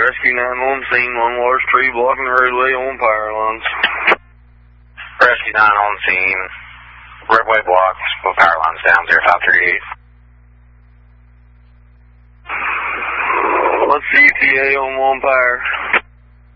Rescue 9 on scene, one large tree blocking the roadway on power lines. Rescue 9 on scene, roadway blocked, with power lines down, 0538. Let's see ETA on one power.